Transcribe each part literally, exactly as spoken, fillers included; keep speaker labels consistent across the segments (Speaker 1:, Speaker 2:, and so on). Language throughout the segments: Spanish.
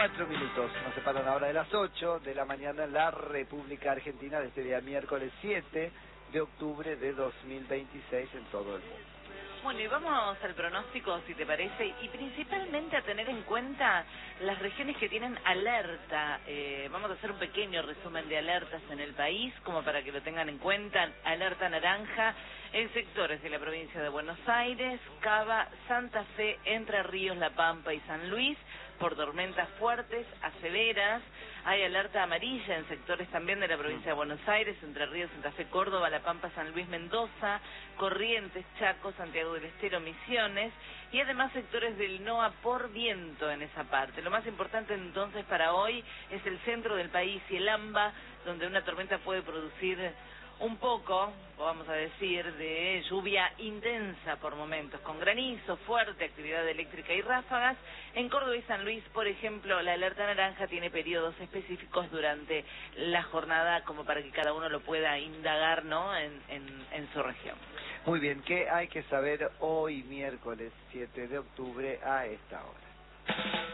Speaker 1: Cuatro minutos, nos separan ahora de las ocho de la mañana en la República Argentina de este día miércoles siete de octubre de dos mil veintiséis en todo el mundo.
Speaker 2: Bueno, y vamos al pronóstico, si te parece, y principalmente a tener en cuenta las regiones que tienen alerta. Eh, vamos a hacer un pequeño resumen de alertas en el país, como para que lo tengan en cuenta. Alerta naranja en sectores de la provincia de Buenos Aires, Cava, Santa Fe, Entre Ríos, La Pampa y San Luis, por tormentas fuertes a severas. Hay alerta amarilla en sectores también de la provincia de Buenos Aires, Entre Ríos, Santa Fe, Córdoba, La Pampa, San Luis, Mendoza, Corrientes, Chaco, Santiago del Estero, Misiones, y además sectores del N O A por viento en esa parte. Lo más importante entonces para hoy es el centro del país y el AMBA, donde una tormenta puede producir un poco, vamos a decir, de lluvia intensa por momentos, con granizo, fuerte, actividad eléctrica y ráfagas. En Córdoba y San Luis, por ejemplo, la alerta naranja tiene periodos específicos durante la jornada, como para que cada uno lo pueda indagar, ¿no?, en, en, en su región.
Speaker 1: Muy bien, ¿qué hay que saber hoy, miércoles siete de octubre, a esta hora?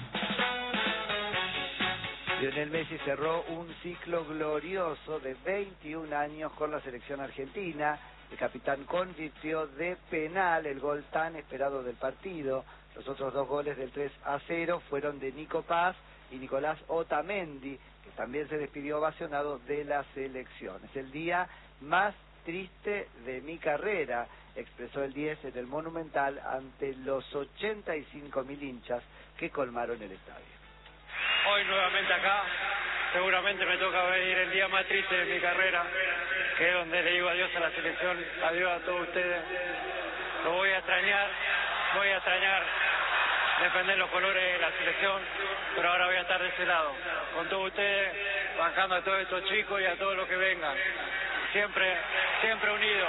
Speaker 1: Lionel Messi cerró un ciclo glorioso de veintiún años con la selección argentina. El capitán convirtió de penal el gol tan esperado del partido. Los otros dos goles del tres a cero fueron de Nico Paz y Nicolás Otamendi, que también se despidió ovacionado de la selección. Es el día más triste de mi carrera, expresó el diez en el Monumental ante los ochenta y cinco mil hinchas que colmaron el estadio.
Speaker 3: Hoy nuevamente acá, seguramente me toca venir el día más triste de mi carrera, que es donde le digo adiós a la selección, adiós a todos ustedes. Lo voy a extrañar, voy a extrañar defender los colores de la selección, pero ahora voy a estar de ese lado, con todos ustedes, bancando a todos estos chicos y a todos los que vengan, siempre, siempre unidos.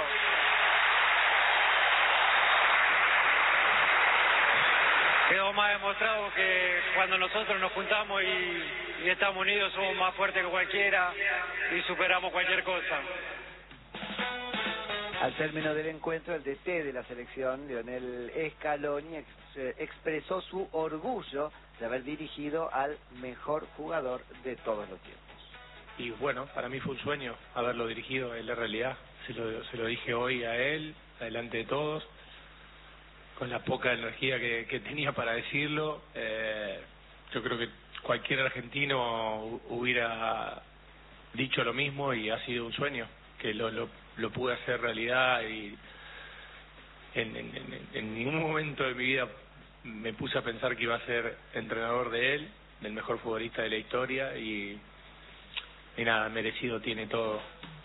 Speaker 3: Quedó más demostrado que cuando nosotros nos juntamos y, y estamos unidos somos más fuertes que cualquiera y superamos cualquier cosa.
Speaker 1: Al término del encuentro, el D T de la selección, Lionel Scaloni, ex, eh, expresó su orgullo de haber dirigido al mejor jugador de todos los tiempos.
Speaker 4: Y bueno, para mí fue un sueño haberlo dirigido en la realidad. Se lo, se lo dije hoy a él, delante de todos, con la poca energía que, que tenía para decirlo. Eh, yo creo que cualquier argentino hubiera dicho lo mismo y ha sido un sueño, que lo, lo, lo pude hacer realidad y en, en, en, en ningún momento de mi vida me puse a pensar que iba a ser entrenador de él, del mejor futbolista de la historia y, y nada, merecido tiene todo.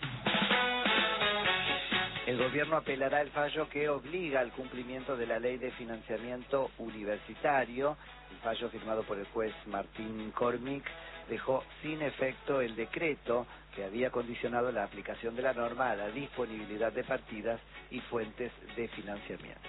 Speaker 1: El gobierno apelará el fallo que obliga al cumplimiento de la ley de financiamiento universitario. El fallo firmado por el juez Martín Cormick dejó sin efecto el decreto que había condicionado la aplicación de la norma a la disponibilidad de partidas y fuentes de financiamiento.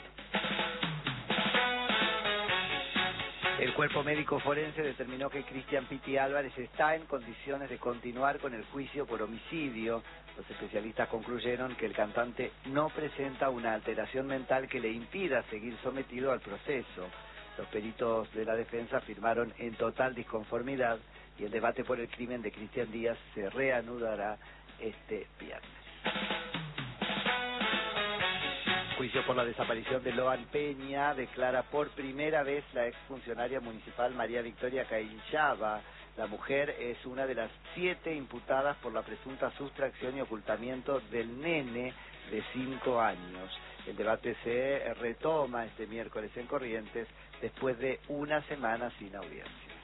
Speaker 1: El cuerpo médico forense determinó que Cristian Piti Álvarez está en condiciones de continuar con el juicio por homicidio. Los especialistas concluyeron que el cantante no presenta una alteración mental que le impida seguir sometido al proceso. Los peritos de la defensa afirmaron en total disconformidad y el debate por el crimen de Cristian Díaz se reanudará este viernes. Juicio por la desaparición de Loan Peña, declara por primera vez la exfuncionaria municipal María Victoria Cainchava. La mujer es una de las siete imputadas por la presunta sustracción y ocultamiento del nene de cinco años. El debate se retoma este miércoles en Corrientes después de una semana sin audiencia.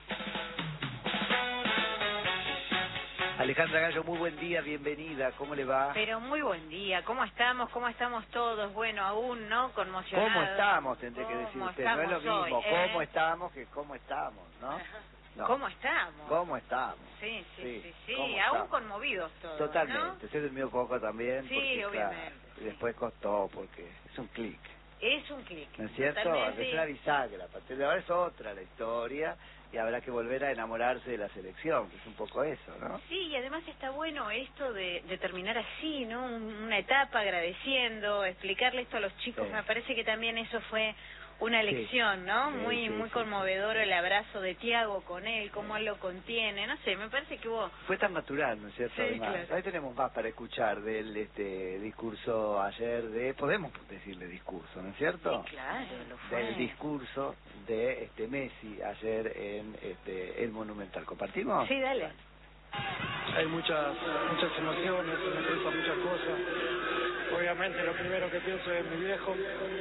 Speaker 1: Alejandra Gallo, muy buen día, bienvenida, ¿cómo le va?
Speaker 5: Pero muy buen día, ¿cómo estamos? ¿Cómo estamos todos? Bueno, aún, ¿no? Conmocionados.
Speaker 1: ¿Cómo estamos? Tendré que decir usted, no es lo mismo,
Speaker 5: hoy,
Speaker 1: ¿cómo
Speaker 5: eh?
Speaker 1: estamos que cómo estamos, no? No.
Speaker 5: ¿Cómo estamos?
Speaker 1: ¿Cómo estamos?
Speaker 5: Sí, sí, sí, sí, sí.
Speaker 1: ¿Cómo
Speaker 5: aún
Speaker 1: estamos?
Speaker 5: Conmovidos todos,
Speaker 1: Totalmente,
Speaker 5: ¿no?
Speaker 1: se durmió poco también.
Speaker 5: Sí,
Speaker 1: porque,
Speaker 5: obviamente.
Speaker 1: Claro, después costó porque es un clic.
Speaker 5: Es un clic.
Speaker 1: ¿No es cierto?
Speaker 5: Totalmente.
Speaker 1: Es una bisagra, a partir de ahora es otra la historia y habrá que volver a enamorarse de la selección, que es un poco eso, ¿no?
Speaker 5: Sí, y además está bueno esto de, de terminar así, ¿no? Una etapa agradeciendo, explicarle esto a los chicos,
Speaker 1: Sí.
Speaker 5: Me parece que también eso fue una lección, ¿no?
Speaker 1: Sí,
Speaker 5: Muy
Speaker 1: sí,
Speaker 5: muy
Speaker 1: sí,
Speaker 5: conmovedor el abrazo de Thiago con él, cómo él lo contiene, no sé, me parece que hubo...
Speaker 1: Fue tan natural, ¿no es cierto?
Speaker 5: Sí,
Speaker 1: Además,
Speaker 5: claro.
Speaker 1: ahí tenemos más para escuchar del este discurso ayer de, podemos decirle discurso, ¿no es cierto?
Speaker 2: Sí, claro, lo fue.
Speaker 1: Del discurso de este Messi ayer en este el Monumental. ¿Compartimos?
Speaker 5: Sí, dale.
Speaker 3: Hay muchas muchas emociones, en la cabeza muchas cosas. Obviamente lo primero que pienso es mi viejo.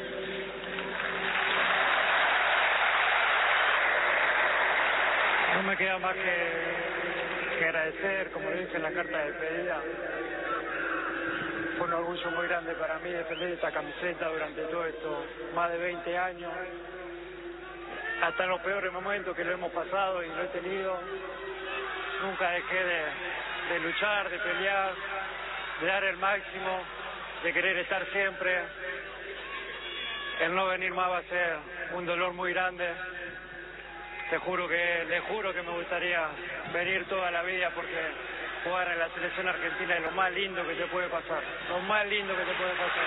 Speaker 3: No me queda más que, que agradecer, como le dije en la carta de despedida. Fue un orgullo muy grande para mí defender esta camiseta durante todo esto, más de veinte años. Hasta en los peores momentos que lo hemos pasado y lo he tenido. Nunca dejé de, de luchar, de pelear, de dar el máximo, de querer estar siempre. El no venir más va a ser un dolor muy grande. Te juro que, le juro que me gustaría venir toda la vida porque jugar en la selección argentina es lo más lindo que te puede pasar. Lo más lindo que te puede pasar.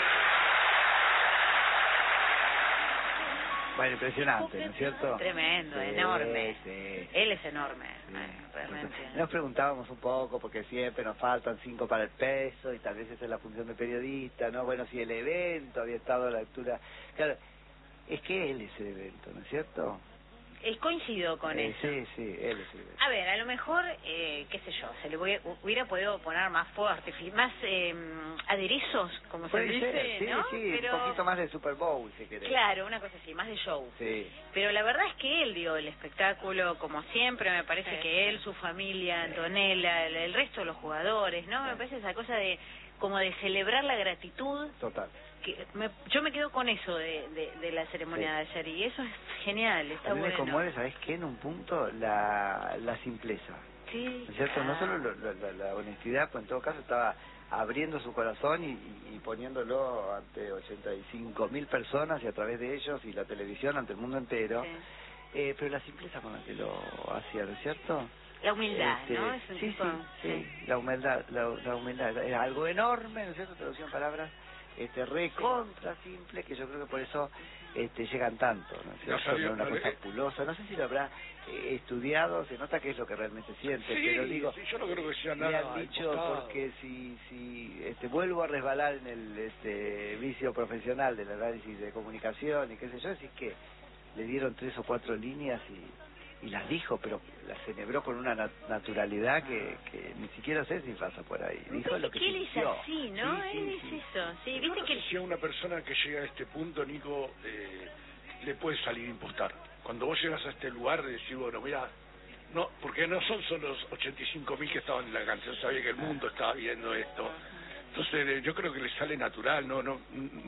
Speaker 1: Bueno, impresionante, ¿no es cierto?
Speaker 5: Tremendo,
Speaker 1: Sí,
Speaker 5: enorme.
Speaker 1: sí.
Speaker 5: Él es enorme,
Speaker 1: Sí.
Speaker 5: eh, realmente.
Speaker 1: Nos preguntábamos un poco, porque siempre nos faltan cinco para el peso, y tal vez esa es la función de periodista, ¿no? Bueno, si el evento había estado a la altura... Claro, es que él es el evento, ¿no es cierto?
Speaker 5: Eh, coincido con
Speaker 1: Eh,
Speaker 5: eso.
Speaker 1: Sí, sí, él es el evento.
Speaker 5: A ver, a lo mejor, eh, qué sé yo, se le hubiera, hubiera podido poner más fuego artificial, más eh, aderezos, como se
Speaker 1: Puede
Speaker 5: dice,
Speaker 1: ser, sí,
Speaker 5: ¿no?
Speaker 1: sí,
Speaker 5: Pero,
Speaker 1: un poquito más de Super Bowl, si querés.
Speaker 5: claro, una cosa así, más de show.
Speaker 1: Sí.
Speaker 5: Pero la verdad es que él dio el espectáculo, como siempre, me parece
Speaker 2: Sí.
Speaker 5: que él, su familia, Antonella, el, el resto de los jugadores, ¿no? Me parece esa cosa de, como de celebrar la gratitud.
Speaker 1: Total.
Speaker 5: Que me, yo me quedo con eso de, de, de la ceremonia
Speaker 1: Sí.
Speaker 5: de ayer, y eso es genial, está
Speaker 1: A mí me
Speaker 5: bueno.
Speaker 1: conmueve, ¿sabés qué? En un punto, la, la simpleza.
Speaker 5: Sí,
Speaker 1: ¿No es cierto? No solo
Speaker 5: claro.
Speaker 1: lo- lo- la, la honestidad, pues en todo caso estaba abriendo su corazón y, y, y poniéndolo ante ochenta y cinco mil personas y a través de ellos y la televisión ante el mundo entero.
Speaker 5: Sí.
Speaker 1: Eh, pero la simpleza con la que lo hacía, ¿no es cierto?
Speaker 5: La humildad,
Speaker 1: Este,
Speaker 5: ¿no? Es un
Speaker 1: sí,
Speaker 5: tipo...
Speaker 1: sí, sí, la humildad, la, la humildad, es algo enorme, ¿no es cierto? Traducción en palabras, este, recontra simple, que yo creo que por eso este, llegan tanto, ¿no es cierto?
Speaker 6: salió-
Speaker 1: No una
Speaker 6: no
Speaker 1: cosa
Speaker 6: le-
Speaker 1: pulosa, no sé si lo habrá eh, estudiado, se nota que es lo que realmente siente,
Speaker 6: Sí,
Speaker 1: pero digo,
Speaker 6: sí, yo no creo que sea
Speaker 1: me
Speaker 6: nada
Speaker 1: han dicho
Speaker 6: impostado.
Speaker 1: porque si si este, vuelvo a resbalar en el este vicio profesional del análisis de comunicación y qué sé yo, decís que le dieron tres o cuatro líneas y, y las dijo, pero las celebró con una nat- naturalidad que, que ni siquiera sé si pasa por ahí. Dijo lo que
Speaker 5: ¿Qué él es
Speaker 1: sintió.
Speaker 5: así, no?
Speaker 1: Sí, sí,
Speaker 5: Él
Speaker 1: sí.
Speaker 5: es eso, sí,
Speaker 6: Yo
Speaker 5: viste
Speaker 6: no
Speaker 5: que...
Speaker 6: sé si a una persona que llega a este punto, Nico, eh, le puede salir a impostar. Cuando vos llegas a este lugar de decir, bueno, mira, no, porque no son solo los ochenta y cinco mil que estaban en la cancha, yo sabía que el mundo estaba viendo esto. Entonces eh, yo creo que le sale natural, no no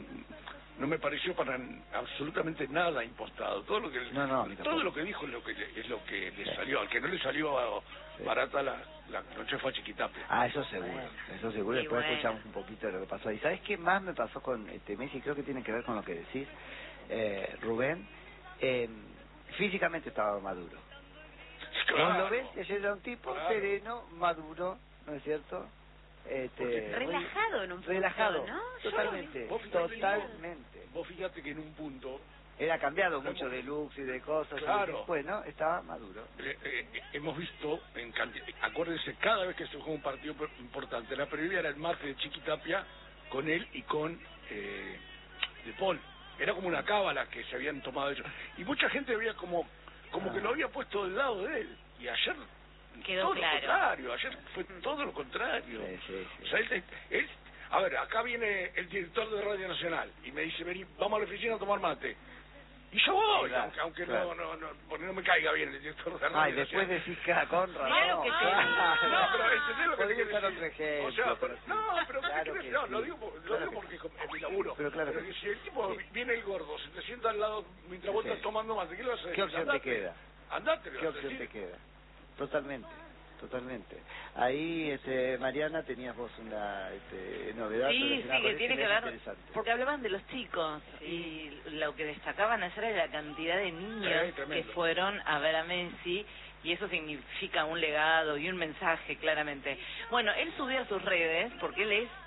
Speaker 6: no me pareció para n- absolutamente nada impostado. Todo lo que
Speaker 1: No, no, a mí
Speaker 6: todo
Speaker 1: tampoco.
Speaker 6: lo que dijo es lo que le, es lo que le salió. Al que no le salió
Speaker 1: Sí.
Speaker 6: barata la, la noche fue a Chiquitapia.
Speaker 1: Ah, eso seguro, eso seguro.
Speaker 5: Y
Speaker 1: Después
Speaker 5: bueno.
Speaker 1: escuchamos un poquito de lo que pasó. ¿Y sabes qué más me pasó con este Messi? Creo que tiene que ver con lo que decís, eh, Rubén. Eh, físicamente estaba maduro.
Speaker 6: Claro,
Speaker 1: Vos lo ves, y ayer era un tipo
Speaker 6: claro.
Speaker 1: sereno, maduro, ¿no es cierto? Este,
Speaker 6: Porque-
Speaker 5: Relajado en un punto,
Speaker 1: relajado,
Speaker 5: ¿no? Yo
Speaker 1: totalmente,
Speaker 6: Vos fíjate,
Speaker 1: totalmente.
Speaker 6: Vos fíjate que en un punto
Speaker 1: Era cambiado mucho de looks y de cosas,
Speaker 6: Claro.
Speaker 1: y después, ¿no? Estaba maduro.
Speaker 6: eh, eh, hemos visto, en canti- acuérdense, cada vez que se juega un partido per- importante, la previa era el martes de Chiquitapia con él y con eh, De Paul. Era como una cábala que se habían tomado ellos. Y mucha gente había como como que lo había puesto del lado de él. Y ayer,
Speaker 5: Quedó
Speaker 6: todo
Speaker 5: claro.
Speaker 6: lo contrario, ayer fue todo lo contrario.
Speaker 1: Sí, sí, sí.
Speaker 6: O sea, él, él- a ver, acá viene el director de Radio Nacional y me dice, vení, vamos a la oficina a tomar mate. Y yo voy,
Speaker 1: Claro,
Speaker 6: aunque, aunque
Speaker 1: claro.
Speaker 6: no, no, no, porque no me caiga bien el director de Radio
Speaker 1: Ah, y después
Speaker 6: Nacional.
Speaker 1: decís que a Conrad.
Speaker 5: Claro
Speaker 1: no,
Speaker 5: que sí.
Speaker 1: claro.
Speaker 6: No, pero entendés lo que te
Speaker 1: Podría
Speaker 6: quiero
Speaker 1: usar
Speaker 6: decir.
Speaker 1: otro ejemplo.
Speaker 6: O sea,
Speaker 1: pero
Speaker 6: pero-
Speaker 1: sí.
Speaker 6: no, pero ¿qué
Speaker 1: Claro
Speaker 6: querés?
Speaker 1: que
Speaker 6: No,
Speaker 1: sí.
Speaker 6: lo digo, por- lo
Speaker 1: Claro
Speaker 6: digo
Speaker 1: que
Speaker 6: porque
Speaker 1: sí.
Speaker 6: es mi laburo.
Speaker 1: Pero claro que
Speaker 6: que
Speaker 1: sí.
Speaker 6: si el tipo
Speaker 1: Sí.
Speaker 6: viene el gordo, se te sienta al lado mientras vos
Speaker 1: Sí.
Speaker 6: estás tomando mate, ¿qué le vas a decir?
Speaker 1: ¿Qué opción te
Speaker 6: Andate.
Speaker 1: queda?
Speaker 6: Andate, le
Speaker 1: ¿Qué
Speaker 6: vas a
Speaker 1: opción te
Speaker 6: decir.
Speaker 1: queda? Totalmente, totalmente. Ahí, este, Mariana, tenías vos una este, novedad
Speaker 2: Sí,
Speaker 1: relacionada
Speaker 2: sí,
Speaker 1: con
Speaker 2: que tiene
Speaker 1: esto
Speaker 2: que
Speaker 1: es
Speaker 2: ver,
Speaker 1: interesante.
Speaker 2: porque hablaban de los chicos y lo que destacaban ayer era la cantidad de niños
Speaker 6: Sí, tremendo.
Speaker 2: que fueron a ver a Messi y eso significa un legado y un mensaje claramente. Bueno, él subió a sus redes porque él es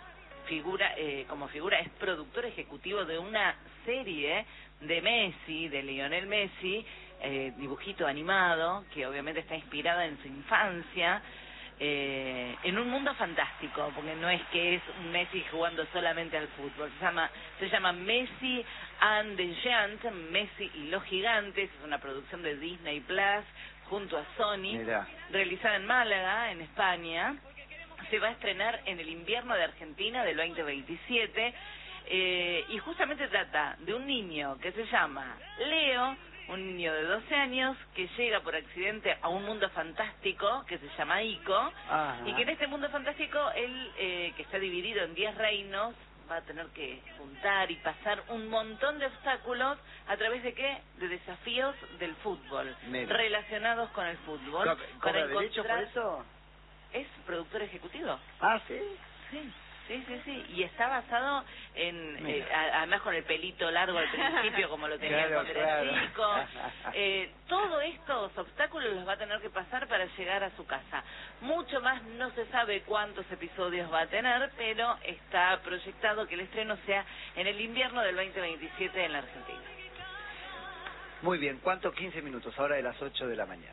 Speaker 2: figura, eh, como figura, es productor ejecutivo de una serie de Messi, de Lionel Messi, eh, dibujito animado, que obviamente está inspirada en su infancia, eh, en un mundo fantástico, porque no es que es un Messi jugando solamente al fútbol, se llama, se llama Messi and the Giants, Messi y los Gigantes, es una producción de Disney Plus, junto a Sony,
Speaker 1: Mirá.
Speaker 2: realizada en Málaga, en España. Se va a estrenar en el invierno de Argentina del veinte veintisiete, eh, y justamente trata de un niño que se llama Leo, un niño de doce años que llega por accidente a un mundo fantástico que se llama Ico,
Speaker 1: Ajá.
Speaker 2: y que en este mundo fantástico él, eh, que está dividido en diez reinos, va a tener que juntar y pasar un montón de obstáculos a través de qué, de desafíos del fútbol,
Speaker 1: Mira.
Speaker 2: relacionados con el fútbol.
Speaker 1: ¿Co-
Speaker 2: para
Speaker 1: ¿Cobra derechos por
Speaker 2: encontrar-
Speaker 1: eso?
Speaker 2: Es productor ejecutivo.
Speaker 1: Ah, ¿sí?
Speaker 2: Sí, sí, sí, sí. Y está basado en,
Speaker 1: Mira.
Speaker 2: eh, a- además con el pelito largo al principio, como lo tenía
Speaker 1: Claro,
Speaker 2: cuando era
Speaker 1: claro.
Speaker 2: chico. Eh, todos estos obstáculos los va a tener que pasar para llegar a su casa. Mucho más no se sabe cuántos episodios va a tener, pero está proyectado que el estreno sea en el invierno del veinte veintisiete en la Argentina.
Speaker 1: Muy bien, ¿cuánto? quince minutos, ahora de las ocho de la mañana.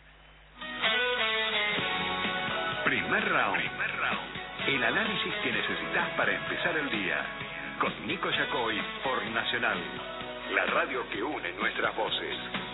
Speaker 7: Primer round. El análisis que necesitas para empezar el día. Con Nico Yacoy por Nacional. La radio que une nuestras voces.